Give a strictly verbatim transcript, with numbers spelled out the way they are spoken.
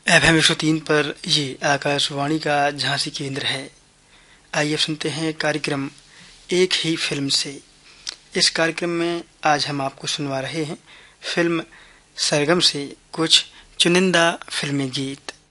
F M एक सौ तीन पर ये आकाशवाणी का झांसी केंद्र है। आइए सुनते हैं कार्यक्रम एक ही फिल्म से। इस कार्यक्रम में आज हम आपको सुनवा रहे हैं फिल्म सरगम से कुछ चुनिंदा फिल्मी गीत।